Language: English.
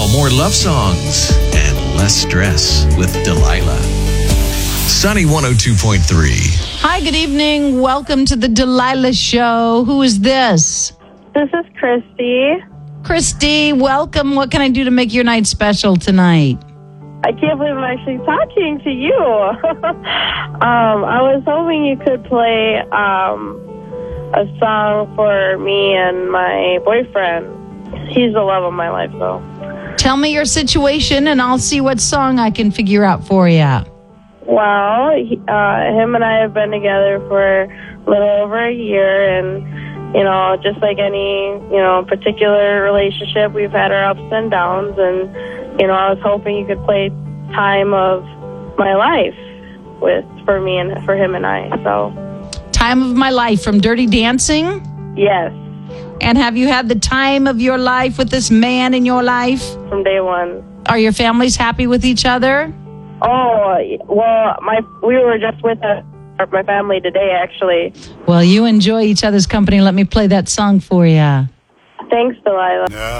Now, more love songs and less stress with Delilah. Sunny 102.3. Hi, good evening. Welcome to the Delilah Show. Who is this? This is Christy. Christy, welcome. What can I do to make your night special tonight? I can't believe I'm actually talking to you. I was hoping you could play a song for me and my boyfriend. He's the love of my life, though. Tell me your situation, and I'll see what song I can figure out for you. Well, him and I have been together for a little over a year, and, just like any, particular relationship, we've had our ups and downs, and, I was hoping you could play Time of My Life for me and for him and I, so. Time of My Life from Dirty Dancing? Yes. And have you had the time of your life with this man in your life? From day one. Are your families happy with each other? Oh, well, we were just with my family today, actually. Well, you enjoy each other's company. Let me play that song for you. Thanks, Delilah.